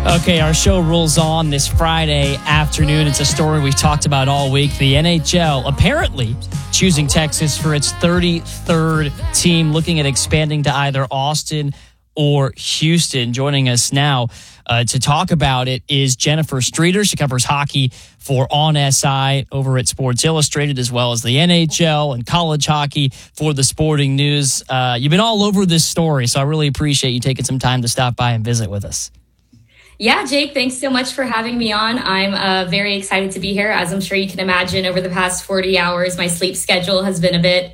Okay, our show rolls on this Friday afternoon. It's a story we've talked about all week. The NHL apparently choosing Texas for its 33rd team, looking at expanding to either Austin or Houston. Joining us now to talk about it is Jennifer Streeter. She covers hockey for On SI over at Sports Illustrated, as well as the NHL and college hockey for the Sporting News. You've been all over this story, so I really appreciate you taking some time to stop by and visit with us. Yeah, Jake, thanks so much for having me on. I'm very excited to be here. As I'm sure you can imagine, over the past 40 hours, my sleep schedule has been a bit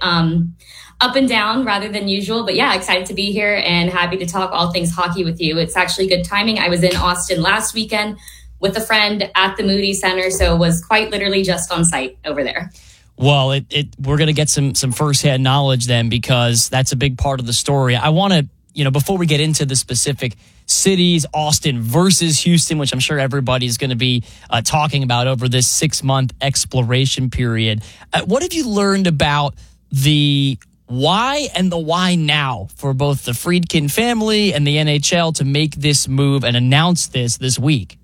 up and down rather than usual. But yeah, excited to be here and happy to talk all things hockey with you. It's actually good timing. I was in Austin last weekend with a friend at the Moody Center, so was quite literally just on site over there. Well, we're going to get some firsthand knowledge then, because that's a big part of the story. I want to, before we get into the specific cities, Austin versus Houston, which I'm sure everybody's going to be talking about over this 6-month exploration period. What have you learned about the why and the why now for both the Friedkin family and the NHL to make this move and announce this week?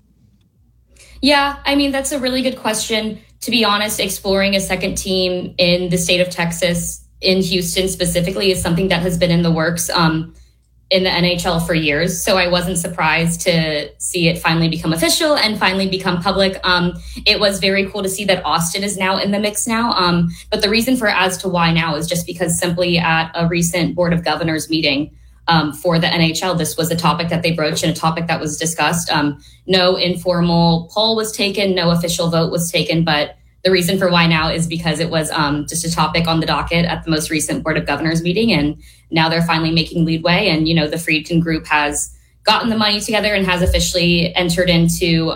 Yeah, I mean, that's a really good question. To be honest, exploring a second team in the state of Texas, in Houston specifically, is something that has been in the works in the NHL for years. So I wasn't surprised to see it finally become official and finally become public. It was very cool to see that Austin is now in the mix now. But the reason for as to why now is just because simply at a recent Board of Governors meeting for the NHL, this was a topic that they broached and a topic that was discussed. No informal poll was taken, no official vote was taken, but the reason for why now is because it was just a topic on the docket at the most recent Board of Governors meeting. And now they're finally making leadway. And, the Friedkin Group has gotten the money together and has officially entered into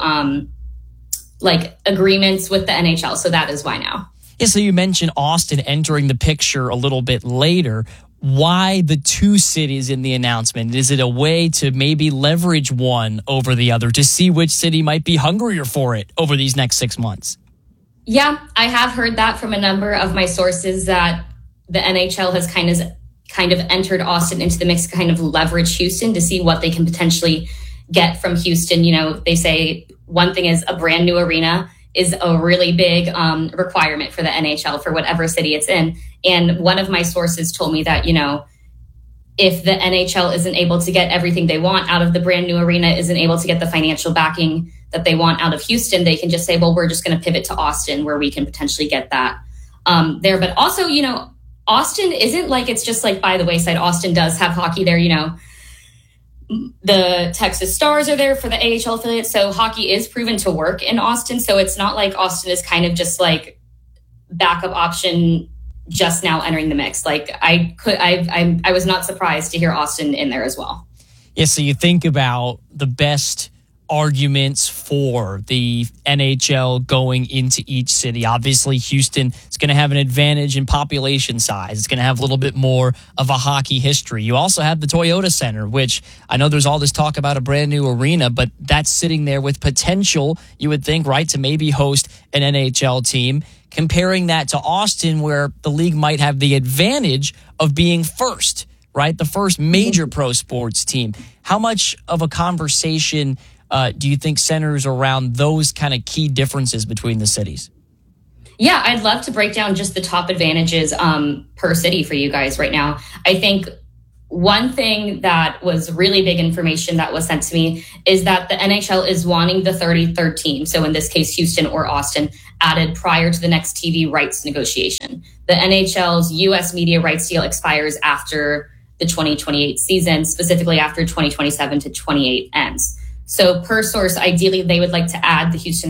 agreements with the NHL. So that is why now. Yeah, so you mentioned Austin entering the picture a little bit later. Why the two cities in the announcement? Is it a way to maybe leverage one over the other to see which city might be hungrier for it over these next 6 months? Yeah, I have heard that from a number of my sources that the NHL has kind of entered Austin into the mix, kind of leverage Houston to see what they can potentially get from Houston. They say one thing is a brand new arena is a really big requirement for the NHL for whatever city it's in. And one of my sources told me that, if the NHL isn't able to get everything they want out of the brand new arena, isn't able to get the financial backing that they want out of Houston, they can just say, well, we're just going to pivot to Austin where we can potentially get that there. But also, Austin isn't like it's just like by the wayside. Austin does have hockey there. The Texas Stars are there for the AHL affiliate. So hockey is proven to work in Austin. So it's not like Austin is kind of just like backup option just now entering the mix. Like I was not surprised to hear Austin in there as well. Yeah, so you think about the best arguments for the NHL going into each city. Obviously, Houston is going to have an advantage in population size. It's going to have a little bit more of a hockey history. You also have the Toyota Center, which I know there's all this talk about a brand new arena, but that's sitting there with potential, you would think, right, to maybe host an NHL team. Comparing that to Austin, where the league might have the advantage of being first, right? The first major pro sports team. How much of a conversation do you think centers around those kind of key differences between the cities? Yeah, I'd love to break down just the top advantages per city for you guys right now. I think one thing that was really big information that was sent to me is that the NHL is wanting the 33rd team, so in this case, Houston or Austin, added prior to the next TV rights negotiation. The NHL's U.S. media rights deal expires after the 2028 season, specifically after 2027 to 28 ends. So per source, ideally, they would like to add the Houston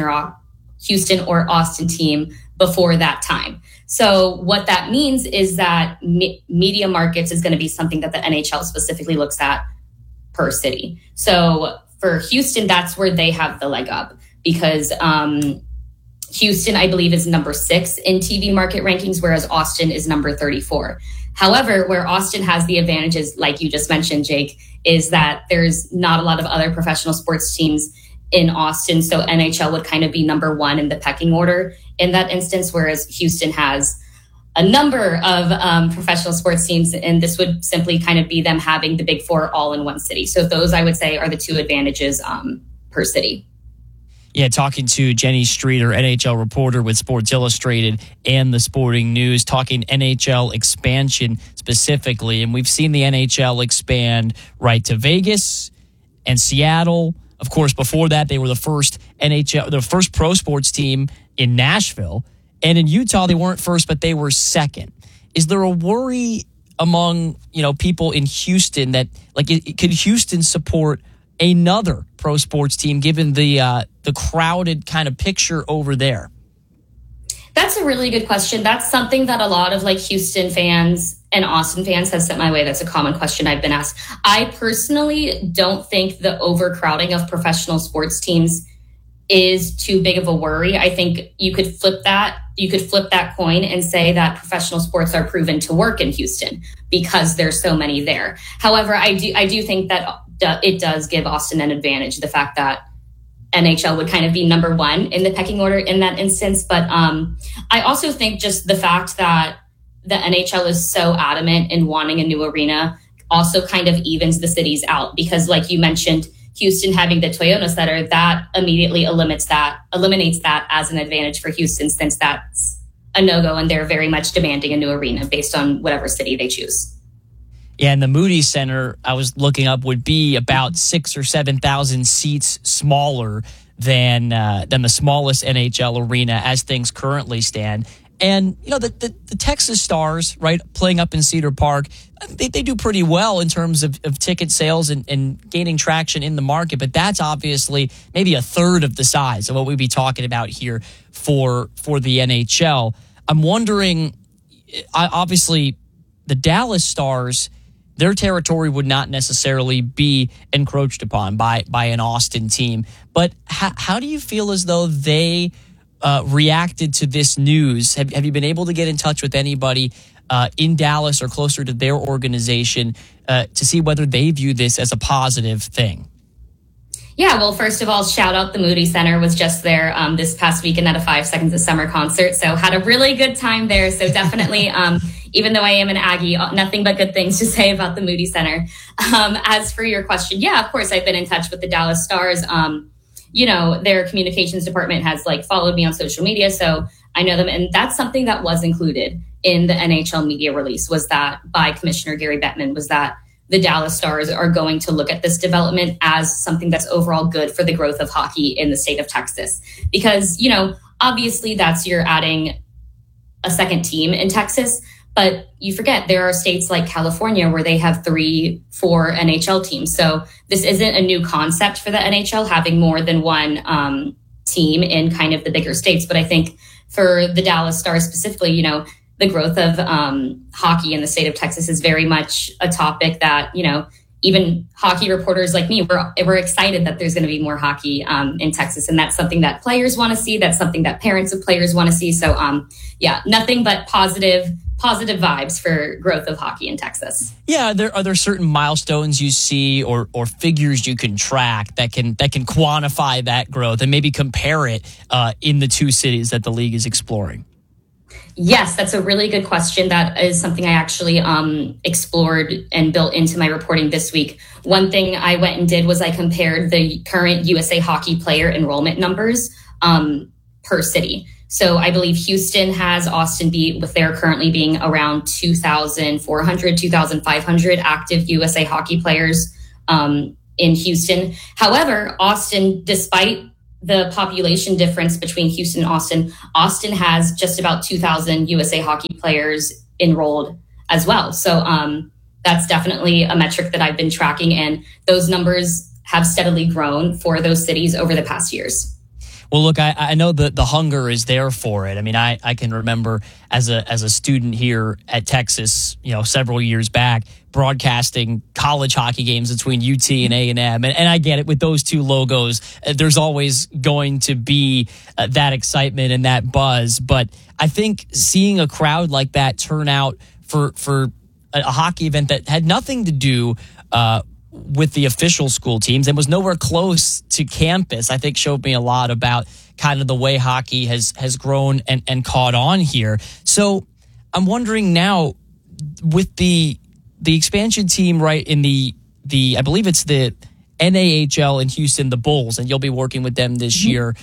or Austin team before that time. So what that means is that media markets is going to be something that the NHL specifically looks at per city. So for Houston, that's where they have the leg up because Houston, I believe, is number 6 in TV market rankings, whereas Austin is number 34. However, where Austin has the advantages, like you just mentioned, Jake, is that there's not a lot of other professional sports teams in Austin. So NHL would kind of be number 1 in the pecking order in that instance, whereas Houston has a number of professional sports teams. And this would simply kind of be them having the big 4 all in one city. So those, I would say, are the 2 advantages per city. Yeah, talking to Jenny Streeter, NHL reporter with Sports Illustrated and the Sporting News, talking NHL expansion specifically. And we've seen the NHL expand right to Vegas and Seattle. Of course, before that, they were the first pro sports team in Nashville. And in Utah, they weren't first, but they were second. Is there a worry among, people in Houston that, could Houston support another pro sports team given the crowded kind of picture over there? That's a really good question. That's something that a lot of Houston fans and Austin fans have sent my way. That's a common question I've been asked. I personally don't think the overcrowding of professional sports teams is too big of a worry. I think you could flip that. You could flip that coin and say that professional sports are proven to work in Houston because there's so many there. However, I do think that it does give Austin an advantage, the fact that NHL would kind of be number one in the pecking order in that instance. But I also think just the fact that the NHL is so adamant in wanting a new arena also kind of evens the cities out, because like you mentioned, Houston having the Toyota Center, that immediately eliminates that as an advantage for Houston, since that's a no-go and they're very much demanding a new arena based on whatever city they choose. Yeah, and the Moody Center, I was looking up, would be about 6,000 or 7,000 seats smaller than the smallest NHL arena as things currently stand. And, the Texas Stars, right, playing up in Cedar Park, they do pretty well in terms of ticket sales and gaining traction in the market. But that's obviously maybe a third of the size of what we'd be talking about here for the NHL. I'm wondering, obviously, the Dallas Stars, their territory would not necessarily be encroached upon by an Austin team. But how do you feel as though they reacted to this news? Have you been able to get in touch with anybody in Dallas or closer to their organization to see whether they view this as a positive thing? Yeah, well, first of all, shout out the Moody Center. Was just there this past weekend at a 5 Seconds of Summer concert. So had a really good time there. So definitely, even though I am an Aggie, nothing but good things to say about the Moody Center. As for your question, yeah, of course, I've been in touch with the Dallas Stars. Their communications department has followed me on social media, so I know them. And that's something that was included in the NHL media release, was that by Commissioner Gary Bettman, was that the Dallas Stars are going to look at this development as something that's overall good for the growth of hockey in the state of Texas. Because, obviously you're adding a second team in Texas, but you forget there are states like California where they have 3-4 NHL teams. So this isn't a new concept for the NHL, having more than one team in kind of the bigger states. But I think for the Dallas Stars specifically, the growth of hockey in the state of Texas is very much a topic that, even hockey reporters like me, we're excited that there's going to be more hockey in Texas. And that's something that players want to see. That's something that parents of players want to see. So, nothing but positive vibes for growth of hockey in Texas. Yeah, are there certain milestones you see or figures you can track that can quantify that growth and maybe compare it in the two cities that the league is exploring? Yes, that's a really good question. That is something I actually explored and built into my reporting this week. One thing I went and did was I compared the current USA Hockey player enrollment numbers per city. So I believe Houston has Austin beat, with their currently being around 2,400, 2,500 active USA Hockey players in Houston. However, Austin, despite the population difference between Houston and Austin has just about 2,000 USA Hockey players enrolled as well. So that's definitely a metric that I've been tracking, and those numbers have steadily grown for those cities over the past years. Well, look, I know the hunger is there for it. I mean, I can remember as a student here at Texas, several years back, broadcasting college hockey games between UT and A&M. And I get it, with those two logos, there's always going to be that excitement and that buzz. But I think seeing a crowd like that turn out for a hockey event that had nothing to do with the official school teams and was nowhere close to campus, I think showed me a lot about kind of the way hockey has grown and caught on here. So I'm wondering now, with the expansion team, right, in the I believe it's the NAHL in Houston, the Bulls, and you'll be working with them this year.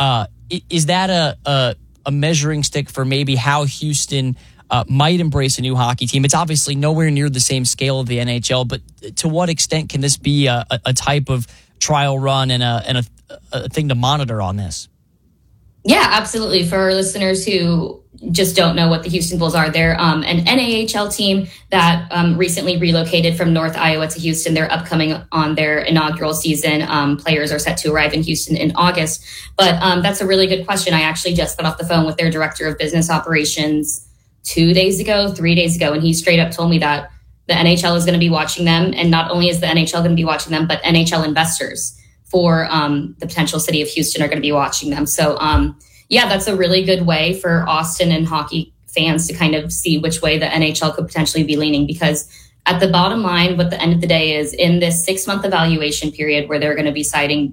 Is that a measuring stick for maybe how Houston might embrace a new hockey team? It's obviously nowhere near the same scale of the NHL, but to what extent can this be a type of trial run and a thing to monitor on this? Yeah, absolutely. For our listeners who just don't know what the Houston Bulls are, they're an NAHL team that recently relocated from North Iowa to Houston. They're upcoming on their inaugural season. Players are set to arrive in Houston in August. But that's a really good question. I actually just got off the phone with their director of business operations 3 days ago, and he straight up told me that the NHL is going to be watching them. And not only is the NHL going to be watching them, but NHL investors for the potential city of Houston are going to be watching them. So, yeah, that's a really good way for Austin and hockey fans to kind of see which way the NHL could potentially be leaning. Because at the bottom line, what the end of the day is, in this 6-month evaluation period where they're going to be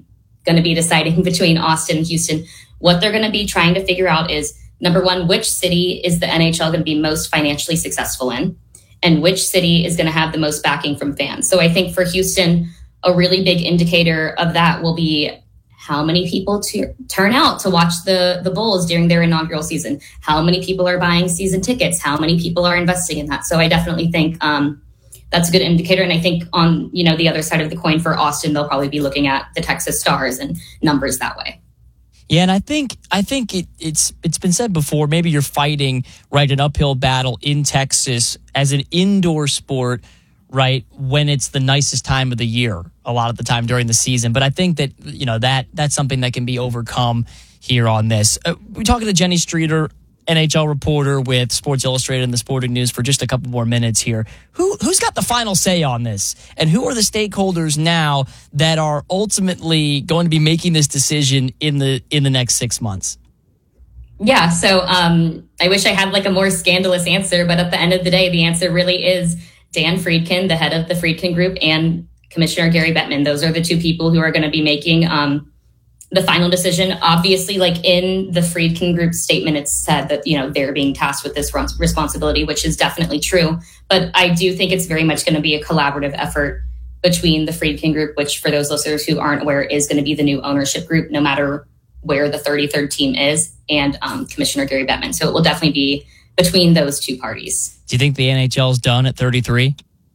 deciding between Austin and Houston, what they're going to be trying to figure out is, number one, which city is the NHL going to be most financially successful in, and which city is going to have the most backing from fans. So I think for Houston, a really big indicator of that will be how many people turn out to watch the Bulls during their inaugural season. How many people are buying season tickets? How many people are investing in that? So I definitely think that's a good indicator. And I think on the other side of the coin for Austin, they'll probably be looking at the Texas Stars and numbers that way. Yeah, and I think it's been said before, maybe you're fighting, right, an uphill battle in Texas as an indoor sport, right, when it's the nicest time of the year, a lot of the time during the season. But I think that, that's something that can be overcome here on this. We're talking to Jenny Streeter, NHL reporter with Sports Illustrated and the Sporting News, for just a couple more minutes here. Who's got the final say on this? And who are the stakeholders now that are ultimately going to be making this decision in the next 6 months? Yeah, so I wish I had a more scandalous answer, but at the end of the day, the answer really is Dan Friedkin, the head of the Friedkin Group, and Commissioner Gary Bettman. Those are the two people who are going to be making the final decision. Obviously, in the Friedkin Group statement, it's said that, they're being tasked with this responsibility, which is definitely true. But I do think it's very much going to be a collaborative effort between the Friedkin Group, which for those listeners who aren't aware, is going to be the new ownership group, no matter where the 33rd team is, and Commissioner Gary Bettman. So it will definitely be between those two parties. Do you think the NHL is done at 33?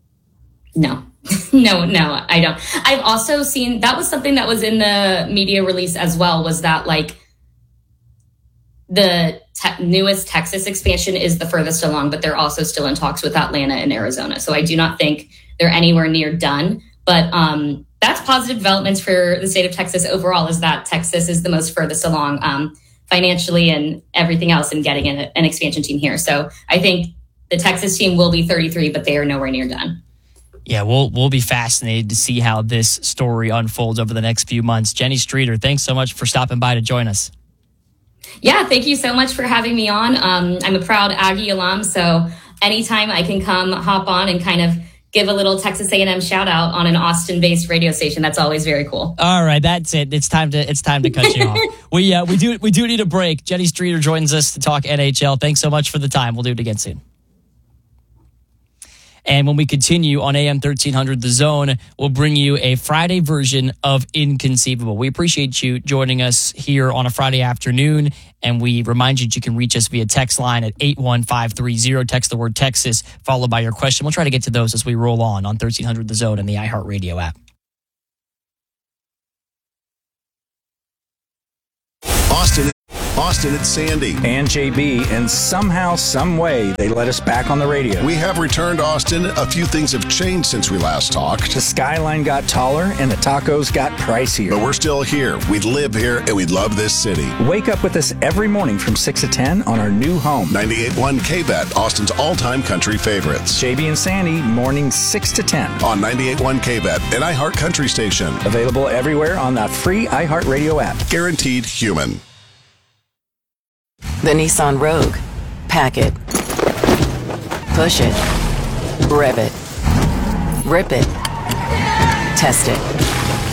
No. No, I don't. I've also seen, that was something that was in the media release as well, was that the newest Texas expansion is the furthest along, but they're also still in talks with Atlanta and Arizona. So I do not think they're anywhere near done. But that's positive developments for the state of Texas overall, is that Texas is the most furthest along financially and everything else in getting an expansion team here. So I think the Texas team will be 33, but they are nowhere near done. Yeah, we'll be fascinated to see how this story unfolds over the next few months. Jenny Streeter, thanks so much for stopping by to join us. Yeah, thank you so much for having me on. I'm a proud Aggie alum, so anytime I can come hop on and kind of give a little Texas A&M shout out on an Austin-based radio station, that's always very cool. All right, that's it. It's time to cut you off. We do need a break. Jenny Streeter joins us to talk NHL. Thanks so much for the time. We'll do it again soon. And when we continue on AM 1300 The Zone, we'll bring you a Friday version of Inconceivable. We appreciate you joining us here on a Friday afternoon, and we remind you that you can reach us via text line at 81530. Text the word Texas, followed by your question. We'll try to get to those as we roll on 1300 The Zone and the iHeartRadio app. Austin, it's Sandy. And JB, and somehow, some way, they let us back on the radio. We have returned, Austin. A few things have changed since we last talked. The skyline got taller, and the tacos got pricier. But we're still here. We live here, and we love this city. Wake up with us every morning from 6 to 10 on our new home. 98.1 KBET, Austin's all-time country favorites. JB and Sandy, mornings 6 to 10. On 98.1 KBET, an iHeart Country station. Available everywhere on the free iHeartRadio app. Guaranteed human. The Nissan Rogue. Pack it. Push it. Rev it. Rip it. Test it.